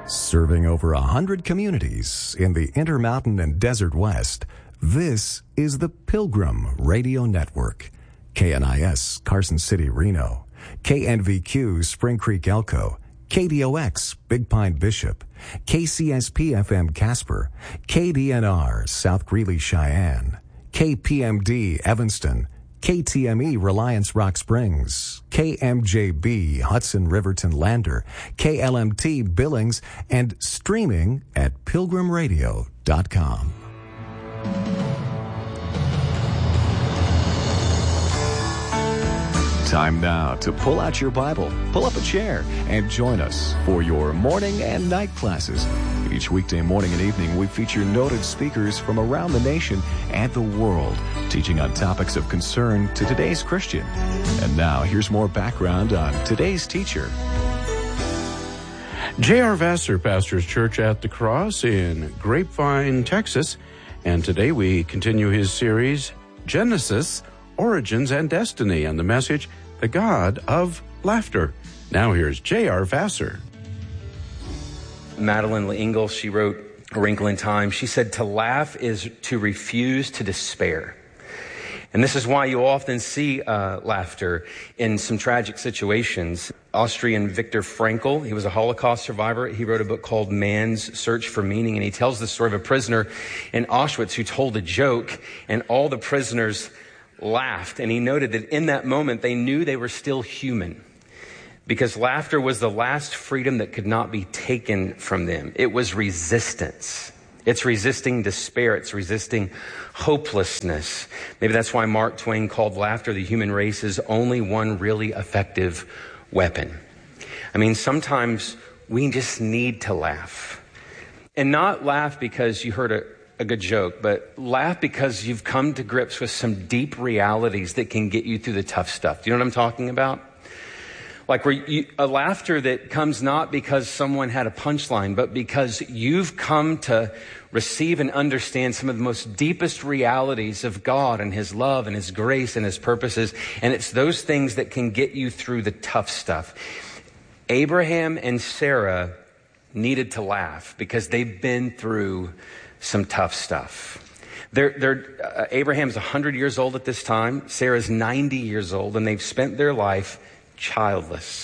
Serving over 100 communities in the Intermountain and Desert West, this is the Pilgrim Radio Network. KNIS, Carson City, Reno. KNVQ, Spring Creek, Elko. KDOX, Big Pine, Bishop. KCSP-FM, Casper. KDNR, South Greeley, Cheyenne. KPMD, Evanston. KTME, Reliance Rock Springs, KMJB, Hudson Riverton Lander, KLMT, Billings, and streaming at pilgrimradio.com. Time now to pull out your Bible, pull up a chair, and join us for your morning and night classes. Each weekday morning and evening, we feature noted speakers from around the nation and the world, teaching on topics of concern to today's Christian. And now, here's more background on today's teacher. J.R. Vassar pastors Church at the Cross in Grapevine, Texas. And today we continue his series, Genesis, Origins and Destiny, and the message, the God of Laughter. Now here's J.R. Vassar. Madeleine L'Engle, she wrote A Wrinkle in Time. She said, to laugh is to refuse to despair. And this is why you often see laughter in some tragic situations. Austrian Viktor Frankl, he was a Holocaust survivor. He wrote a book called Man's Search for Meaning, and he tells the story of a prisoner in Auschwitz who told a joke, and all the prisoners laughed. And he noted that in that moment, they knew they were still human, because laughter was the last freedom that could not be taken from them. It was resistance. It's resisting despair. It's resisting hopelessness. Maybe that's why Mark Twain called laughter the human race's only one really effective weapon. I mean, sometimes we just need to laugh. And not laugh because you heard a good joke, but laugh because you've come to grips with some deep realities that can get you through the tough stuff. Do you know what I'm talking about? Like a laughter that comes not because someone had a punchline, but because you've come to receive and understand some of the most deepest realities of God and His love and His grace and His purposes. And it's those things that can get you through the tough stuff. Abraham and Sarah needed to laugh because they've been through some tough stuff. Abraham's 100 years old at this time. Sarah's 90 years old, and they've spent their life childless.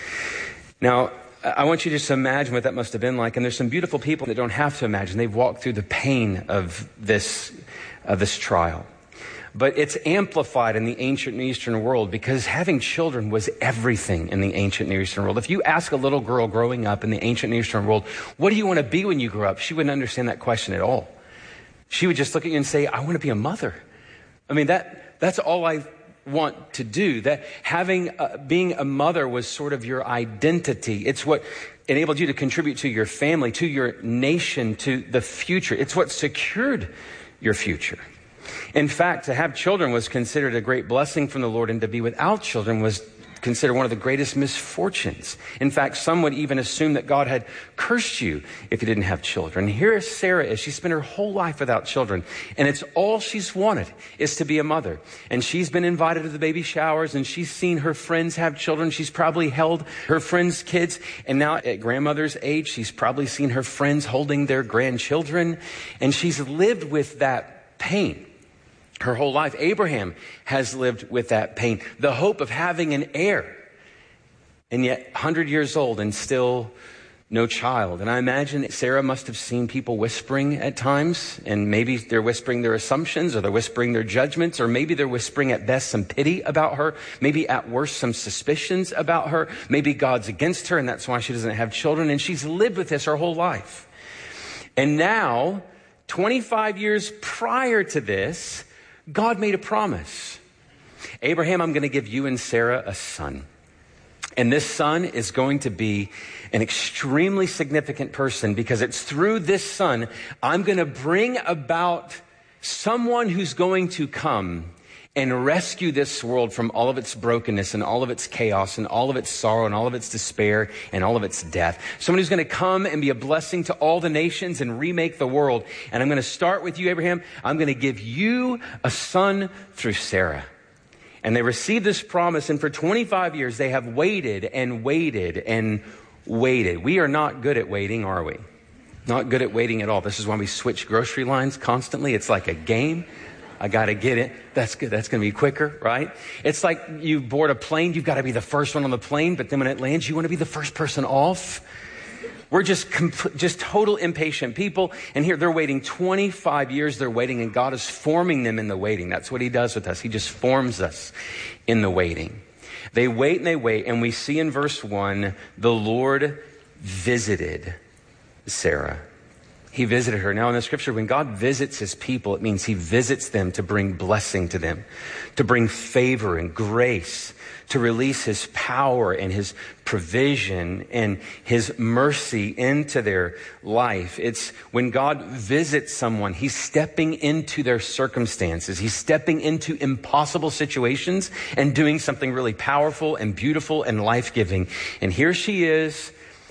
Now, I want you to just imagine what that must have been like. And there's some beautiful people that don't have to imagine. They've walked through the pain of this trial. But it's amplified in the ancient Near Eastern world because having children was everything in the ancient Near Eastern world. If you ask a little girl growing up in the ancient Near Eastern world, what do you want to be when you grow up? She wouldn't understand that question at all. She would just look at you and say, I want to be a mother. I mean, that's all I want to do. That being a mother was sort of your identity. It's what enabled you to contribute to your family, to your nation, to the future. It's what secured your future. In fact, to have children was considered a great blessing from the Lord, and to be without children was considered one of the greatest misfortunes. In fact, some would even assume that God had cursed you if you didn't have children. Here Sarah is. She spent her whole life without children, and it's all she's wanted is to be a mother. And she's been invited to the baby showers, and she's seen her friends have children. She's probably held her friends' kids, and now at grandmother's age, she's probably seen her friends holding their grandchildren, and she's lived with that pain her whole life. Abraham has lived with that pain, the hope of having an heir, and yet 100 years old and still no child. And I imagine Sarah must have seen people whispering at times, and maybe they're whispering their assumptions, or they're whispering their judgments, or maybe they're whispering at best some pity about her, maybe at worst some suspicions about her. Maybe God's against her and that's why she doesn't have children, and she's lived with this her whole life. And now, 25 years prior to this, God made a promise. Abraham, I'm going to give you and Sarah a son. And this son is going to be an extremely significant person, because it's through this son I'm going to bring about someone who's going to come and rescue this world from all of its brokenness and all of its chaos and all of its sorrow and all of its despair and all of its death. Someone who's going to come and be a blessing to all the nations and remake the world. And I'm going to start with you, Abraham. I'm going to give you a son through Sarah. And they received this promise, and for 25 years they have waited and waited and waited. We are not good at waiting, are we? Not good at waiting at all. This is why we switch grocery lines constantly. It's like a game. I got to get it. That's good. That's going to be quicker, right? It's like you board a plane. You've got to be the first one on the plane, but then when it lands, you want to be the first person off. We're just total impatient people. And here they're waiting 25 years. They're waiting, and God is forming them in the waiting. That's what he does with us. He just forms us in the waiting. They wait and they wait. And we see in verse 1, the Lord visited Sarah. He visited her. Now in the scripture, when God visits his people, it means he visits them to bring blessing to them, to bring favor and grace, to release his power and his provision and his mercy into their life. It's when God visits someone, he's stepping into their circumstances. He's stepping into impossible situations and doing something really powerful and beautiful and life-giving. And here she is,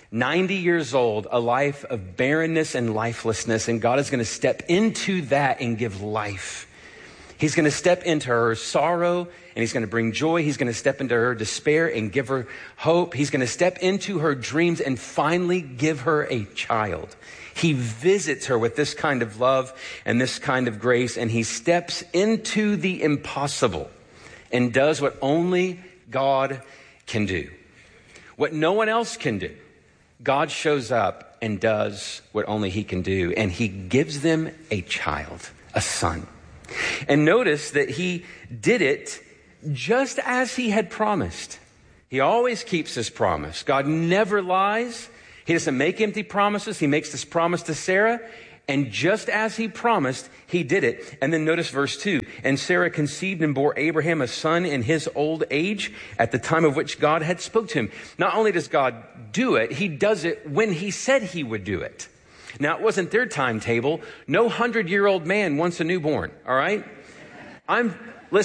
90 years old, a life of barrenness and lifelessness, and God is going to step into that and give life. He's going to step into her sorrow, and he's going to bring joy. He's going to step into her despair and give her hope. He's going to step into her dreams and finally give her a child. He visits her with this kind of love and this kind of grace, and he steps into the impossible and does what only God can do. What no one else can do. God shows up and does what only he can do, and he gives them a child, a son. And notice that he did it just as he had promised. He always keeps his promise. God never lies. He doesn't make empty promises. He makes this promise to Sarah, and just as he promised, he did it. And then notice verse 2. And Sarah conceived and bore Abraham a son in his old age at the time of which God had spoke to him. Not only does God do it, he does it when he said he would do it. Now, it wasn't their timetable. No 100-year-old man wants a newborn, all right? I'm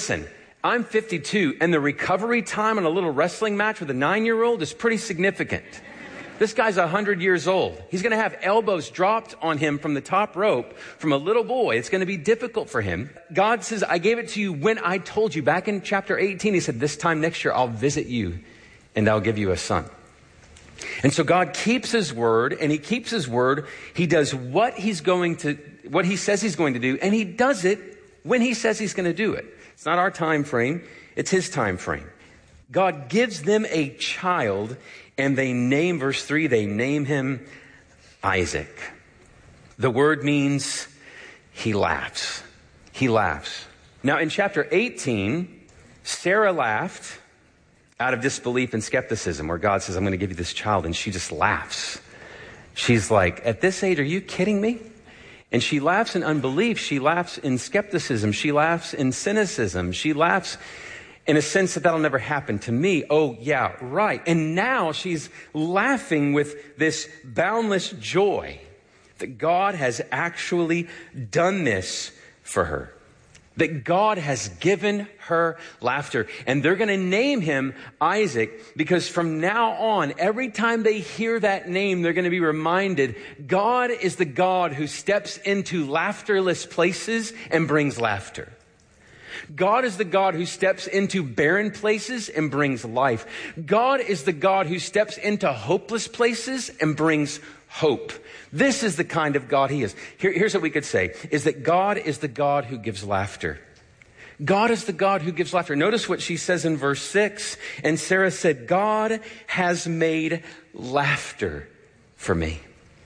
52, and the recovery time on a little wrestling match with a 9-year-old is pretty significant. This guy's 100 years old. He's going to have elbows dropped on him from the top rope from a little boy. It's going to be difficult for him. God says, I gave it to you when I told you. Back in chapter 18, he said, this time next year, I'll visit you and I'll give you a son. And so God keeps his word, and he keeps his word. He does what he says he's going to do, and he does it when he says he's going to do it. It's not our time frame. It's his time frame. God gives them a child, and they name, verse 3, they name him Isaac. The word means he laughs. He laughs. Now in chapter 18, Sarah laughed out of disbelief and skepticism, where God says, I'm going to give you this child, and she just laughs. She's like, at this age, are you kidding me? And she laughs in unbelief. She laughs in skepticism. She laughs in cynicism. She laughs in a sense that that'll never happen to me. Oh, yeah, right. And now she's laughing with this boundless joy that God has actually done this for her. That God has given her laughter. And they're going to name him Isaac, because from now on, every time they hear that name, they're going to be reminded God is the God who steps into laughterless places and brings laughter. God is the God who steps into barren places and brings life. God is the God who steps into hopeless places and brings hope. This is the kind of God he is. Here's what we could say, is that God is the God who gives laughter. God is the God who gives laughter. Notice what she says in verse 6. And Sarah said, God has made laughter for me.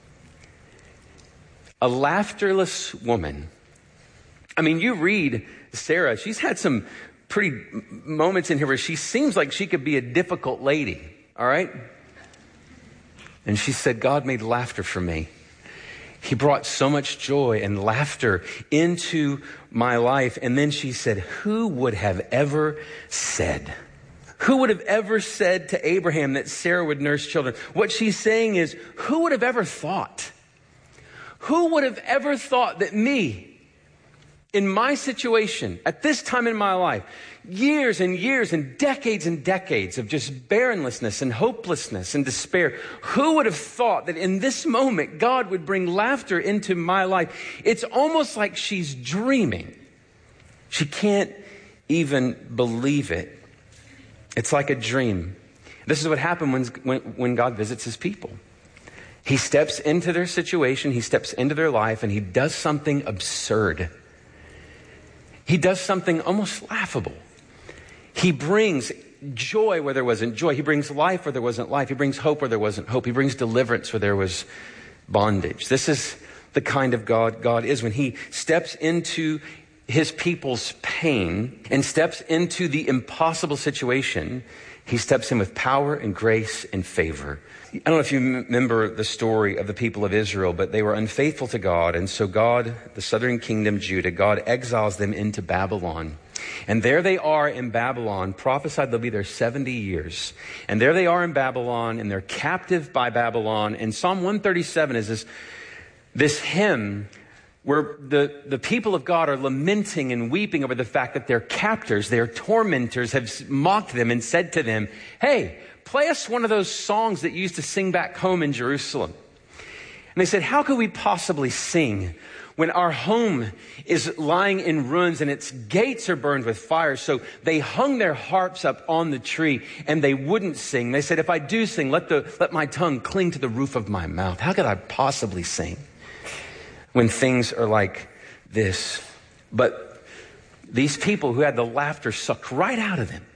A laughterless woman. I mean, you read Sarah, she's had some pretty moments in here where she seems like she could be a difficult lady, all right? And she said, God made laughter for me. He brought so much joy and laughter into my life. And then she said, who would have ever said? Who would have ever said to Abraham that Sarah would nurse children? What she's saying is, who would have ever thought? Who would have ever thought that me, in my situation, at this time in my life, years and years and decades of just barrenlessness and hopelessness and despair, who would have thought that in this moment God would bring laughter into my life? It's almost like she's dreaming. She can't even believe it. It's like a dream. This is what happened when God visits his people. He steps into their situation, he steps into their life, and he does something absurd. He does something almost laughable. He brings joy where there wasn't joy. He brings life where there wasn't life. He brings hope where there wasn't hope. He brings deliverance where there was bondage. This is the kind of God God is. When he steps into his people's pain and steps into the impossible situation, he steps in with power and grace and favor. I don't know if you remember the story of the people of Israel, but they were unfaithful to God. And so God, the southern kingdom, Judah, God exiles them into Babylon. And there they are in Babylon, prophesied they'll be there 70 years. And there they are in Babylon, and they're captive by Babylon. And Psalm 137 is this hymn where the people of God are lamenting and weeping over the fact that their captors, their tormentors have mocked them and said to them, hey, play us one of those songs that you used to sing back home in Jerusalem. And they said, how could we possibly sing when our home is lying in ruins and its gates are burned with fire? So they hung their harps up on the tree and they wouldn't sing. They said, if I do sing, let my tongue cling to the roof of my mouth. How could I possibly sing when things are like this? But these people who had the laughter sucked right out of them,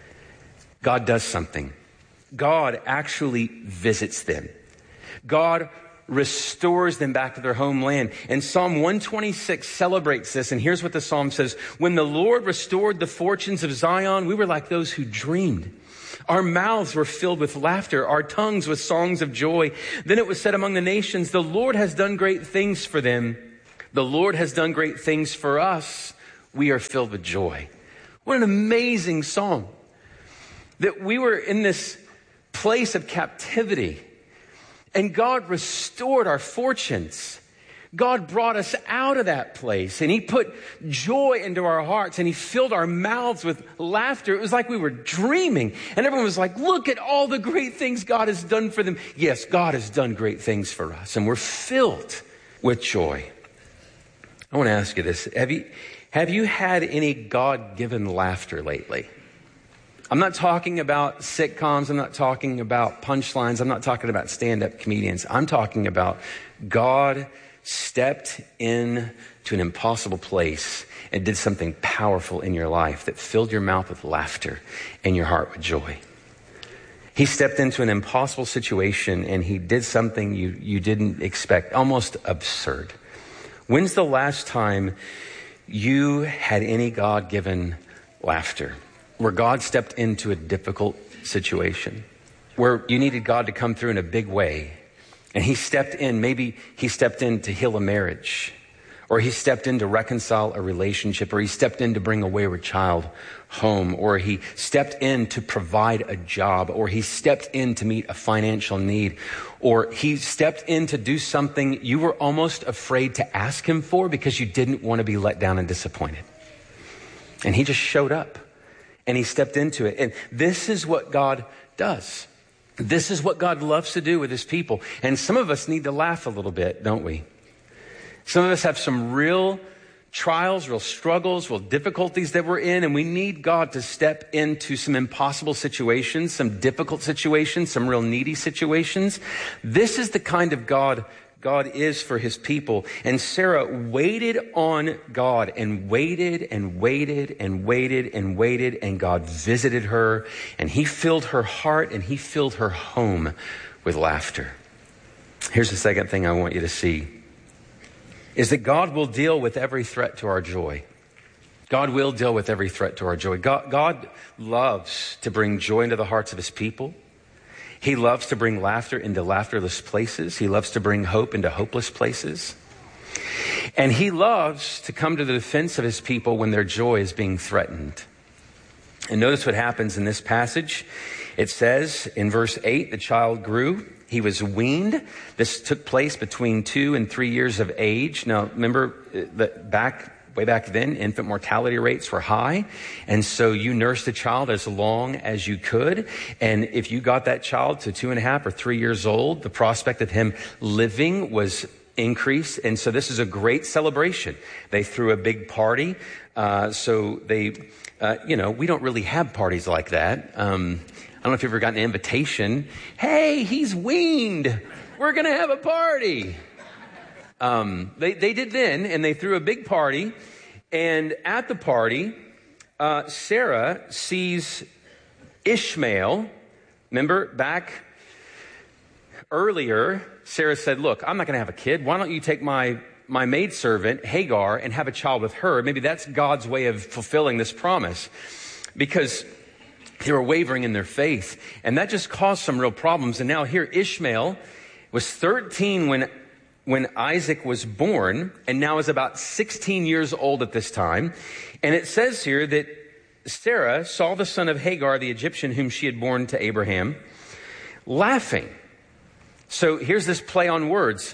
God does something. God actually visits them. God restores them back to their homeland. And Psalm 126 celebrates this. And here's what the psalm says. When the Lord restored the fortunes of Zion, we were like those who dreamed. Our mouths were filled with laughter, our tongues with songs of joy. Then it was said among the nations, the Lord has done great things for them. The Lord has done great things for us. We are filled with joy. What an amazing song. That we were in this place of captivity and God restored our fortunes. God brought us out of that place and he put joy into our hearts and he filled our mouths with laughter. It was like we were dreaming and everyone was like, look at all the great things God has done for them. Yes, God has done great things for us and we're filled with joy. I want to ask you this. Have you had any God-given laughter lately? I'm not talking about sitcoms. I'm not talking about punchlines. I'm not talking about stand-up comedians. I'm talking about God stepped into an impossible place and did something powerful in your life that filled your mouth with laughter and your heart with joy. He stepped into an impossible situation and he did something you didn't expect, almost absurd. When's the last time you had any God-given laughter? Where God stepped into a difficult situation, where you needed God to come through in a big way. And he stepped in, maybe he stepped in to heal a marriage, or he stepped in to reconcile a relationship, or he stepped in to bring a wayward child home, or he stepped in to provide a job, or he stepped in to meet a financial need, or he stepped in to do something you were almost afraid to ask him for because you didn't want to be let down and disappointed. And he just showed up. And he stepped into it. And this is what God does. This is what God loves to do with his people. And some of us need to laugh a little bit, don't we? Some of us have some real trials, real struggles, real difficulties that we're in. And we need God to step into some impossible situations, some difficult situations, some real needy situations. This is the kind of God is for his people. And Sarah waited on God and waited and waited and waited and waited. And God visited her and he filled her heart and he filled her home with laughter. Here's the second thing I want you to see is that God will deal with every threat to our joy. God will deal with every threat to our joy. God loves to bring joy into the hearts of his people. He loves to bring laughter into laughterless places. He loves to bring hope into hopeless places. And he loves to come to the defense of his people when their joy is being threatened. And notice what happens in this passage. It says in verse 8, the child grew. He was weaned. This took place between 2 and 3 years of age. Now, remember that way back then, infant mortality rates were high. And so you nursed the child as long as you could. And if you got that child to 2.5 or 3 years old, the prospect of him living was increased. And so this is a great celebration. They threw a big party. We don't really have parties like that. I don't know if you've ever gotten an invitation. Hey, he's weaned. We're going to have a party. They did then, and they threw a big party. And at the party, Sarah sees Ishmael. Remember back earlier, Sarah said, look, I'm not going to have a kid. Why don't you take my maidservant, Hagar, and have a child with her? Maybe that's God's way of fulfilling this promise. Because they were wavering in their faith. And that just caused some real problems. And now here Ishmael was 13 when Isaac was born, and now is about 16 years old at this time. And it says here that Sarah saw the son of Hagar, the Egyptian, whom she had borne to Abraham, laughing. So here's this play on words.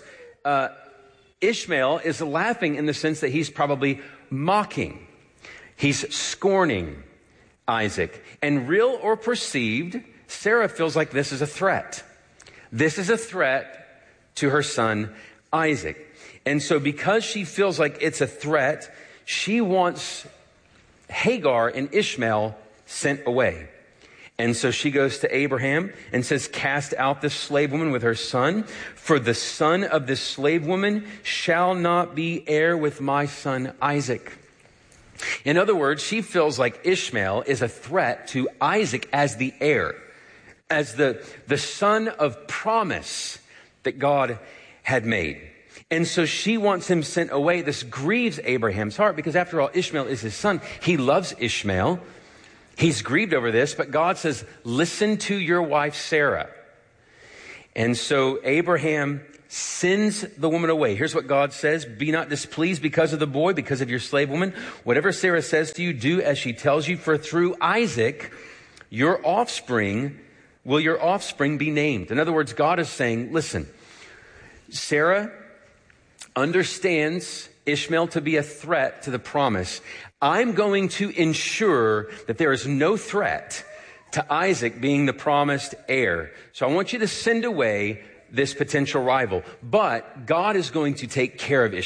Ishmael is laughing in the sense that he's probably mocking. He's scorning Isaac. And real or perceived, Sarah feels like this is a threat. This is a threat to her son Isaac. And so because she feels like it's a threat, she wants Hagar and Ishmael sent away. And so she goes to Abraham and says, cast out this slave woman with her son, for the son of this slave woman shall not be heir with my son Isaac. In other words, she feels like Ishmael is a threat to Isaac as the heir, as the son of promise that God had made. And so she wants him sent away. This grieves Abraham's heart because after all, Ishmael is his son. He loves Ishmael. He's grieved over this, but God says, listen to your wife, Sarah. And so Abraham sends the woman away. Here's what God says. Be not displeased because of the boy, because of your slave woman. Whatever Sarah says to you, do as she tells you. For through Isaac, your offspring be named. In other words, God is saying, listen, Sarah understands Ishmael to be a threat to the promise. I'm going to ensure that there is no threat to Isaac being the promised heir. So I want you to send away this potential rival. But God is going to take care of Ishmael.